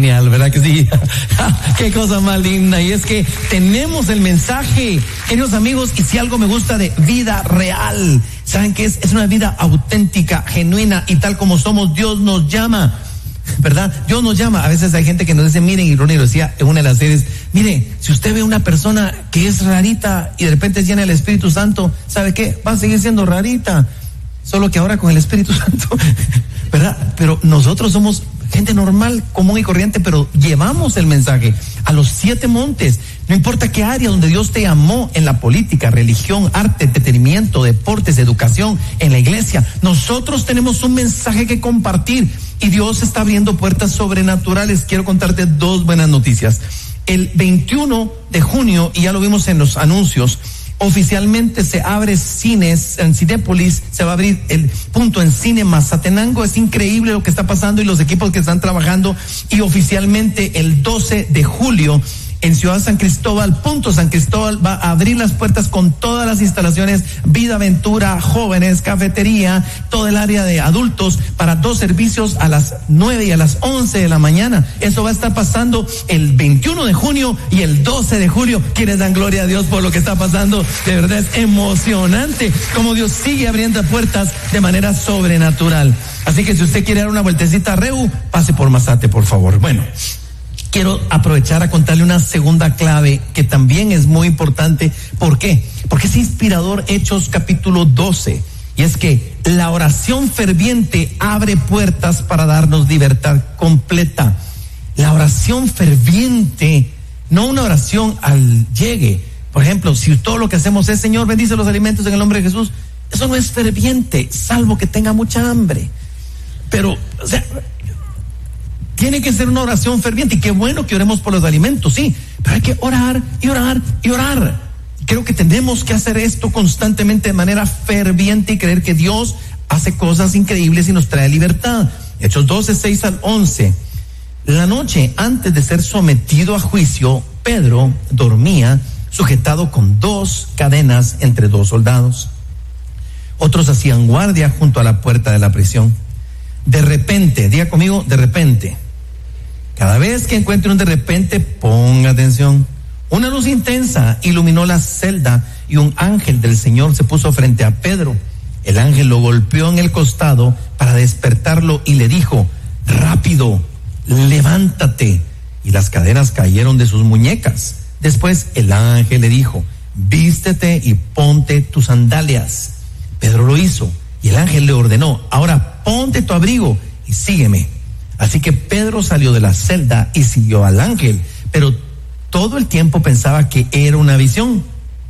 genial, ¿verdad que sí? Qué cosa más linda. Y es que tenemos el mensaje, queridos amigos, y si algo me gusta de vida real, ¿saben qué es? Es una vida auténtica, genuina, y tal como somos, Dios nos llama, ¿verdad? Dios nos llama. A veces hay gente que nos dice, miren, y Ronnie lo decía en una de las series, mire, si usted ve una persona que es rarita y de repente es llena del Espíritu Santo, ¿sabe qué? Va a seguir siendo rarita, solo que ahora con el Espíritu Santo, ¿verdad? Pero nosotros somos gente normal, común y corriente, pero llevamos el mensaje a los 7 montes. No importa qué área donde Dios te llamó, en la política, religión, arte, entretenimiento, deportes, educación, en la iglesia, nosotros tenemos un mensaje que compartir y Dios está abriendo puertas sobrenaturales. Quiero contarte 2 buenas noticias. El 21 de junio, y ya lo vimos en los anuncios, oficialmente se abre cines en Cinépolis, se va a abrir el punto en Cine Mazatenango. Es increíble lo que está pasando y los equipos que están trabajando, y oficialmente el 12 de julio en Ciudad San Cristóbal, Punto San Cristóbal va a abrir las puertas con todas las instalaciones, vida, aventura, jóvenes, cafetería, todo el área de adultos para 2 servicios a las 9 y a las 11 de la mañana. Eso va a estar pasando el 21 de junio y el 12 de julio. ¿Quiénes dan gloria a Dios por lo que está pasando? De verdad es emocionante como Dios sigue abriendo puertas de manera sobrenatural. Así que si usted quiere dar una vueltecita a Reu, pase por Mazate, por favor. Bueno, quiero aprovechar a contarle una segunda clave que también es muy importante. ¿Por qué? Porque es inspirador Hechos capítulo 12. Y es que la oración ferviente abre puertas para darnos libertad completa. La oración ferviente, no una oración al llegue. Por ejemplo, si todo lo que hacemos es, Señor, bendice los alimentos en el nombre de Jesús, eso no es ferviente, salvo que tenga mucha hambre. Pero, o sea, tiene que ser una oración ferviente, y qué bueno que oremos por los alimentos, sí, pero hay que orar y orar y orar. Creo que tenemos que hacer esto constantemente de manera ferviente y creer que Dios hace cosas increíbles y nos trae libertad. Hechos 12, 6 al 11. La noche antes de ser sometido a juicio, Pedro dormía sujetado con 2 cadenas entre 2 soldados. Otros hacían guardia junto a la puerta de la prisión. De repente, diga conmigo, de repente. Cada vez que encuentre un de repente, ponga atención. Una luz intensa iluminó la celda y un ángel del Señor se puso frente a Pedro. El ángel lo golpeó en el costado para despertarlo y le dijo, rápido, levántate. Y las cadenas cayeron de sus muñecas. Después el ángel le dijo, vístete y ponte tus sandalias. Pedro lo hizo y el ángel le ordenó, ahora ponte tu abrigo y sígueme. Así que Pedro salió de la celda y siguió al ángel, pero todo el tiempo pensaba que era una visión.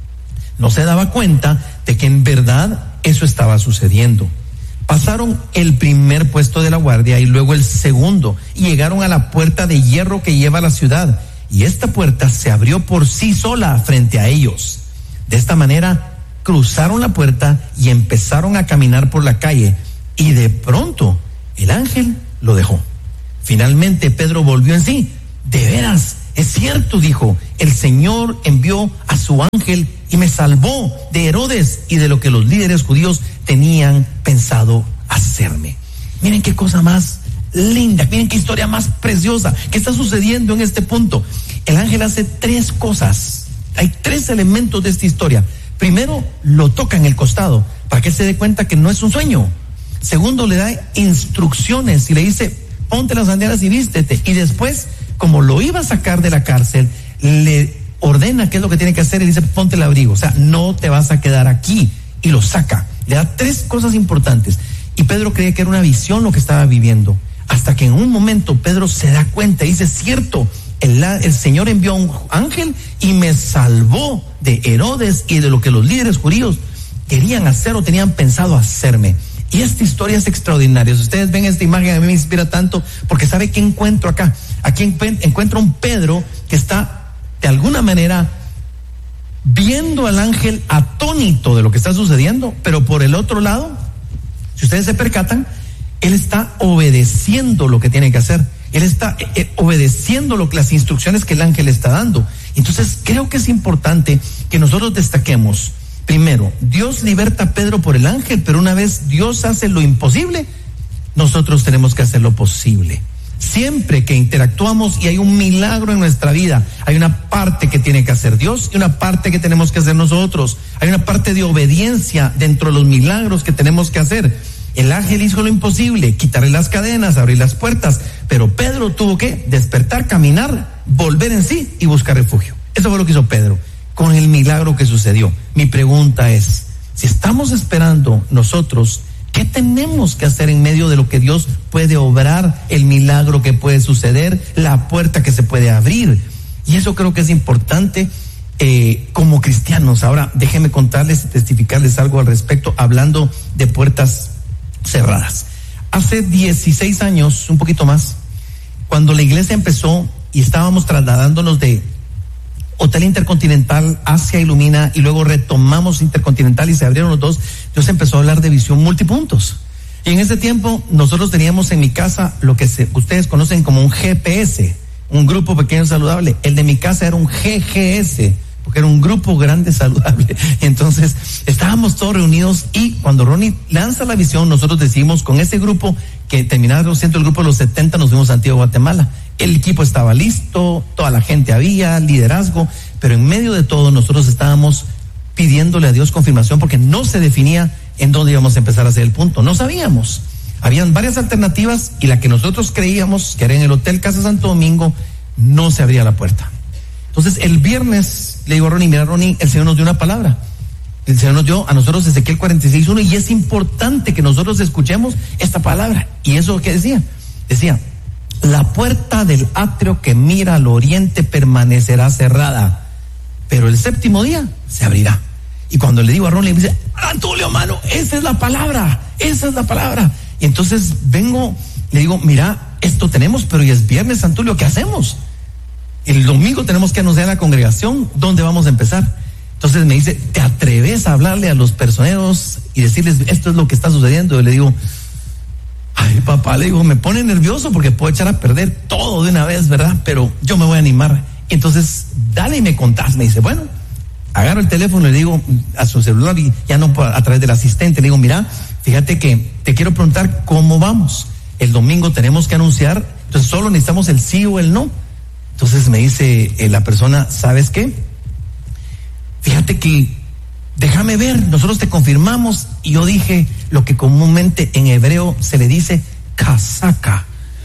No se daba cuenta de que en verdad eso estaba sucediendo. Pasaron el primer puesto de la guardia y luego el segundo, y llegaron a la puerta de hierro que lleva a la ciudad, y esta puerta se abrió por sí sola frente a ellos. De esta manera cruzaron la puerta y empezaron a caminar por la calle, y de pronto el ángel lo dejó. Finalmente Pedro volvió en sí. De veras, es cierto, dijo, el Señor envió a su ángel y me salvó de Herodes y de lo que los líderes judíos tenían pensado hacerme. Miren qué cosa más linda, miren qué historia más preciosa que está sucediendo en este punto. El ángel hace 3 cosas. Hay 3 elementos de esta historia. Primero, lo toca en el costado para que se dé cuenta que no es un sueño. Segundo, le da instrucciones y le dice, ponte las sandalias y vístete. Y después, como lo iba a sacar de la cárcel, le ordena qué es lo que tiene que hacer y dice, ponte el abrigo. O sea, no te vas a quedar aquí. Y lo saca. Le da 3 cosas importantes. Y Pedro creía que era una visión lo que estaba viviendo. Hasta que en un momento Pedro se da cuenta y dice, cierto, el Señor envió a un ángel y me salvó de Herodes y de lo que los líderes judíos querían hacer o tenían pensado hacerme. Y esta historia es extraordinaria. Si ustedes ven esta imagen, a mí me inspira tanto, porque ¿sabe qué encuentro acá? Aquí encuentro un Pedro que está de alguna manera viendo al ángel atónito de lo que está sucediendo, pero por el otro lado, si ustedes se percatan, él está obedeciendo lo que tiene que hacer. Él está obedeciendo las instrucciones que el ángel le está dando. Entonces creo que es importante que nosotros destaquemos. Primero, Dios liberta a Pedro por el ángel, pero una vez Dios hace lo imposible, nosotros tenemos que hacer lo posible. Siempre que interactuamos y hay un milagro en nuestra vida, hay una parte que tiene que hacer Dios y una parte que tenemos que hacer nosotros. Hay una parte de obediencia dentro de los milagros que tenemos que hacer. El ángel hizo lo imposible, quitarle las cadenas, abrir las puertas, pero Pedro tuvo que despertar, caminar, volver en sí y buscar refugio. Eso fue lo que hizo Pedro con el milagro que sucedió. Mi pregunta es, si estamos esperando nosotros, ¿qué tenemos que hacer en medio de lo que Dios puede obrar, el milagro que puede suceder, la puerta que se puede abrir? Y eso creo que es importante como cristianos. Ahora, déjenme contarles y testificarles algo al respecto, hablando de puertas cerradas. Hace 16 años, un poquito más, cuando la iglesia empezó y estábamos trasladándonos de Hotel Intercontinental hacia Ilumina y luego retomamos Intercontinental y se abrieron los dos, Dios empezó a hablar de visión multipuntos. Y en ese tiempo nosotros teníamos en mi casa lo que ustedes conocen como un GPS, un grupo pequeño saludable. El de mi casa era un GGS, porque era un grupo grande saludable. Y entonces estábamos todos reunidos y cuando Ronnie lanza la visión, nosotros decidimos con ese grupo que terminaba siendo el grupo de los 70, nos fuimos a Antigua Guatemala. El equipo estaba listo, toda la gente había, liderazgo, pero en medio de todo nosotros estábamos pidiéndole a Dios confirmación porque no se definía en dónde íbamos a empezar a hacer el punto. No sabíamos. Habían varias alternativas y la que nosotros creíamos que era en el Hotel Casa Santo Domingo, no se abría la puerta. Entonces el viernes le digo a Ronnie, mira Ronnie, el Señor nos dio una palabra. El Señor nos dio a nosotros Ezequiel 46:1 y es importante que nosotros escuchemos esta palabra. ¿Y eso qué decía? Decía, la puerta del atrio que mira al oriente permanecerá cerrada, pero el séptimo día se abrirá. Y cuando le digo a Ronnie, me dice, Antulio, mano, esa es la palabra, esa es la palabra. Y entonces vengo, le digo, mira, esto tenemos, pero hoy es viernes, Antulio, ¿qué hacemos? El domingo tenemos que anunciar a la congregación dónde vamos a empezar. Entonces me dice, ¿te atreves a hablarle a los personeros y decirles esto es lo que está sucediendo? Yo le digo, ay papá, le digo, me pone nervioso porque puedo echar a perder todo de una vez, ¿verdad? Pero yo me voy a animar. Entonces, dale y me contás. Me dice, bueno, agarro el teléfono y le digo a su celular y ya no a través del asistente, le digo, mira, fíjate que te quiero preguntar cómo vamos. El domingo tenemos que anunciar, entonces solo necesitamos el sí o el no. Entonces me dice la persona, ¿sabes qué? Fíjate que déjame ver, nosotros te confirmamos. Y yo dije lo que comúnmente en hebreo se le dice casaca.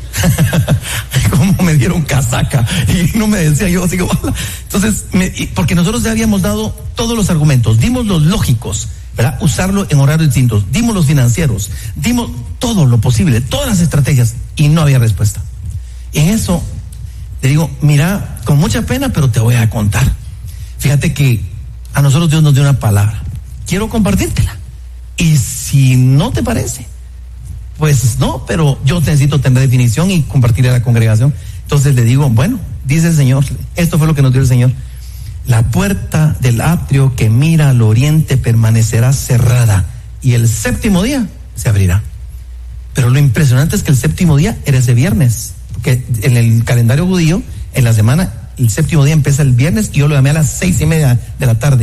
¿Cómo me dieron casaca? Y no me decía yo así como, entonces, porque nosotros ya habíamos dado todos los argumentos, dimos los lógicos, ¿verdad? Usarlo en horarios distintos, dimos los financieros, dimos todo lo posible, todas las estrategias, y no había respuesta. Y en eso le digo, mira, con mucha pena, pero te voy a contar. Fíjate que a nosotros Dios nos dio una palabra, quiero compartírtela, y si no te parece, pues no, pero yo necesito tener definición y compartirle a la congregación. Entonces le digo, bueno, dice el Señor, esto fue lo que nos dio el Señor, la puerta del atrio que mira al oriente permanecerá cerrada y el séptimo día se abrirá. Pero lo impresionante es que el séptimo día era ese viernes, porque en el calendario judío, en la semana, el séptimo día empieza el viernes y yo lo llamé a las 6:30 de la tarde.